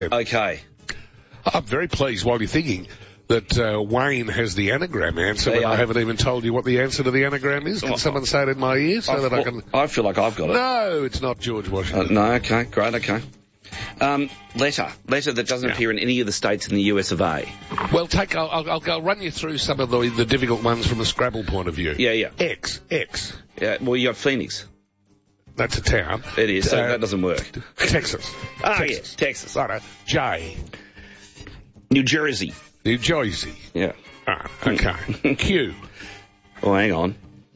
Okay. I'm very pleased while you're thinking that Wayne has the anagram answer, but I haven't even told you what the answer to the anagram is. Can someone say it in my ear so that I can... I feel like I've got it. No, it's not George Washington. No, okay, great, okay. Letter that doesn't appear in any of the states in the US of A. Well, I'll run you through some of the difficult ones from a Scrabble point of view. Yeah. X. Yeah, well, you got Phoenix. That's a town. It is, so that doesn't work. Texas. Yes, Texas. Right, J. New Jersey. New Jersey. Yeah. Okay. Q. Oh, hang on.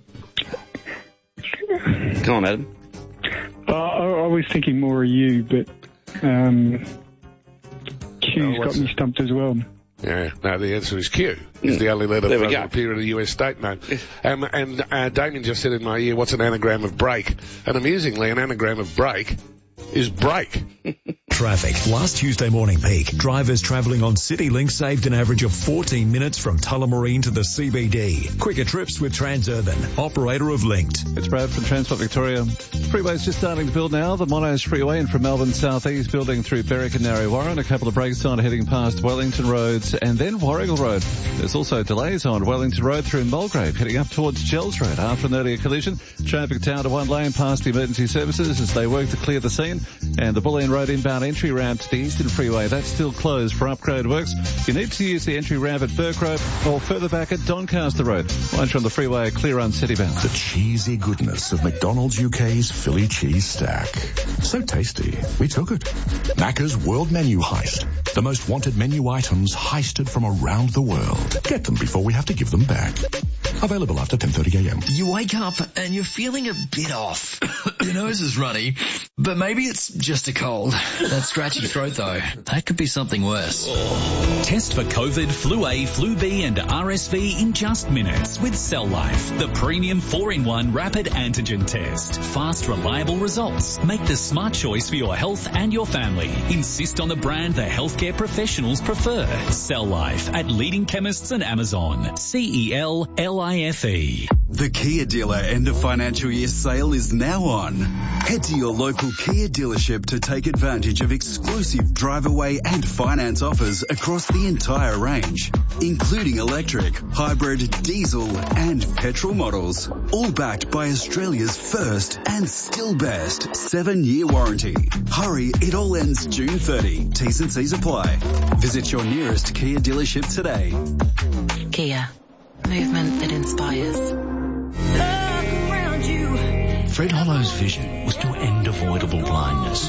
Come on, Adam. I was thinking more of you, but Q's got me stumped as well. Yeah, no, the answer is Q. It's the only letter that doesn't appear in a US state name. And Damien just said in my ear, what's an anagram of break? And amusingly, an anagram of break is break. Traffic. Last Tuesday morning peak, drivers travelling on CityLink saved an average of 14 minutes from Tullamarine to the CBD. Quicker trips with Transurban, operator of Linked. It's Brad from Transport Victoria. Freeway's just starting to build now. The Monash Freeway and from Melbourne South East building through Berwick and Narre Warren. A couple of breaks on heading past Wellington Roads and then Warrigal Road. There's also delays on Wellington Road through Mulgrave heading up towards Gels Road after an earlier collision. Traffic down to one lane past the emergency services as they work to clear the scene. And the Bulleen Road inbound entry ramp to the Eastern Freeway, that's still closed for upgrade works. You need to use the entry ramp at Burke Road or further back at Doncaster Road. Once on the freeway, clear on Citybound. The cheesy goodness of McDonald's UK's Philly cheese stack. So tasty, we took it. Macca's World Menu Heist. The most wanted menu items heisted from around the world. Get them before we have to give them back. Available after 10:30 a.m. You wake up and you're feeling a bit off. Your nose is runny, but maybe it's just a cold. That scratchy throat though, that could be something worse. Test for COVID, Flu A, Flu B and RSV in just minutes with Cell Life, the premium 4-in-1 rapid antigen test. Fast, reliable results. Make the smart choice for your health and your family. Insist on the brand the healthcare professionals prefer. Cell Life at leading chemists and Amazon. CELLIFE. The Kia dealer end of financial year sale is now on. Head to your local Kia dealership to take advantage of exclusive drive away and finance offers across the entire range, including electric, hybrid, diesel and petrol models, all backed by Australia's first and still best 7-year warranty. Hurry, it all ends June 30. T's and C's apply. Visit your nearest Kia dealership today. Kia. Movement that inspires. Fred Hollow's vision was to end avoidable blindness.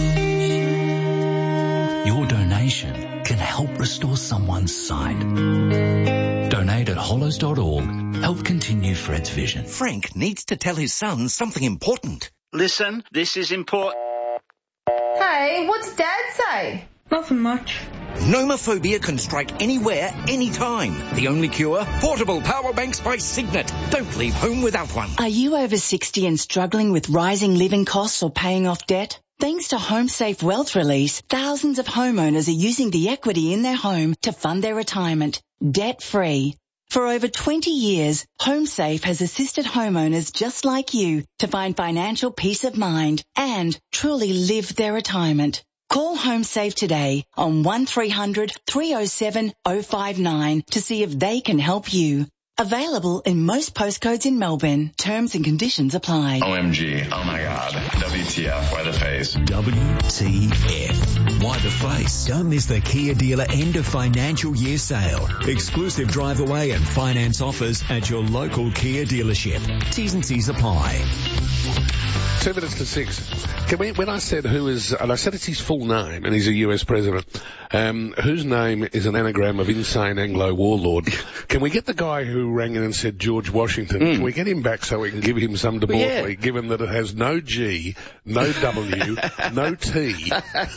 Your donation can help restore someone's sight. Donate at hollows.org. Help continue Fred's vision. Frank needs to tell his son something important. Listen, this is important. Hey, what's Dad say? Nothing much. Nomophobia can strike anywhere, anytime. The only cure? Portable power banks by Signet. Don't leave home without one. Are you over 60 and struggling with rising living costs or paying off debt? Thanks to HomeSafe Wealth Release, thousands of homeowners are using the equity in their home to fund their retirement, debt-free. For over 20 years, HomeSafe has assisted homeowners just like you to find financial peace of mind and truly live their retirement. Call HomeSafe today on 1300 307 059 to see if they can help you. Available in most postcodes in Melbourne. Terms and conditions apply. OMG. Oh my God. WTF. Why the face? WTF. Why the face? Don't miss the Kia dealer end of financial year sale. Exclusive drive away and finance offers at your local Kia dealership. T's and C's apply. 2 minutes to 6. Can we, when I said who is, and I said it's his full name, and he's a US president, whose name is an anagram of insane Anglo warlord, can we get the guy who rang in and said George Washington, can we get him back so we can give him some debauchery, given that it has no G, no W, no T,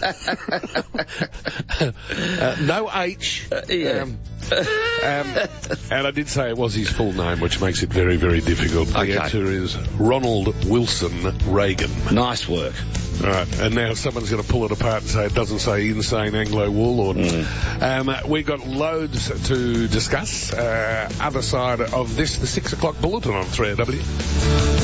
no H, and I did say it was his full name, which makes it very, very difficult. The answer is Ronald Wilson Reagan. Nice work. All right, and now someone's going to pull it apart and say it doesn't say insane Anglo warlord. We've got loads to discuss. Other side of this, the 6 o'clock bulletin on 3AW.